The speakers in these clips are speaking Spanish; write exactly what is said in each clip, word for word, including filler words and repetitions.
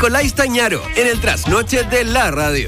Nicolás Tañaro, en el trasnoche de la radio.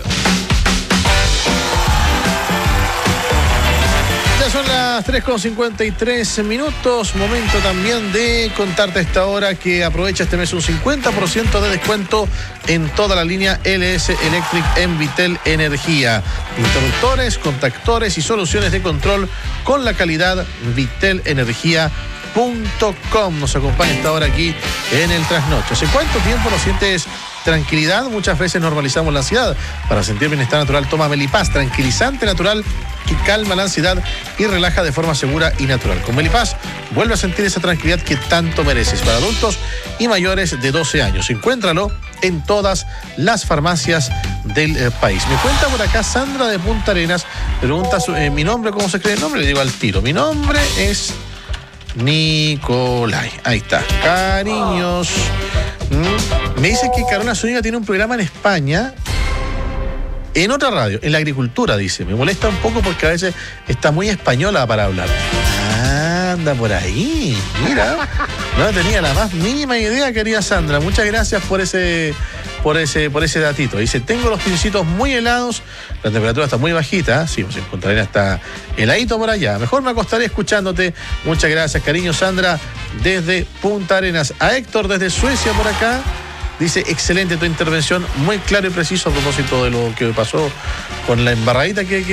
Ya son las tres con cincuenta y tres minutos, momento también de contarte a esta hora que aprovecha este mes un cincuenta por ciento de descuento en toda la línea L S Electric en Vitel Energía. Interruptores, contactores y soluciones de control con la calidad vitel energía punto com. Nos acompaña esta hora aquí en el trasnoche. ¿Hace cuánto tiempo no sientes tranquilidad? Muchas veces normalizamos la ansiedad. Para sentir bienestar natural, toma Melipaz, tranquilizante natural que calma la ansiedad y relaja de forma segura y natural. Con Melipaz vuelve a sentir esa tranquilidad que tanto mereces. Para adultos y mayores de doce años. Encuéntralo en todas las farmacias del eh, país. Me cuenta por acá Sandra de Punta Arenas. Me pregunta su, eh, mi nombre, ¿cómo se escribe el nombre? Le digo al tiro. Mi nombre es Nicolai. Ahí está. Cariños. Mm. Me dice que Carolina Zúñiga tiene un programa en España. En otra radio, en la agricultura, dice. Me molesta un poco porque a veces está muy española para hablar. Anda por ahí, mira. No tenía la más mínima idea, querida Sandra. Muchas gracias por ese, por ese, por ese datito. Dice, tengo los pincitos muy helados, la temperatura está muy bajita. Sí, pues en Punta Arenas está heladito por allá. Mejor me acostaré escuchándote. Muchas gracias, cariño, Sandra, desde Punta Arenas. A Héctor desde Suecia por acá. Dice, excelente tu intervención, muy claro y preciso a propósito de lo que pasó con la embarradita que, que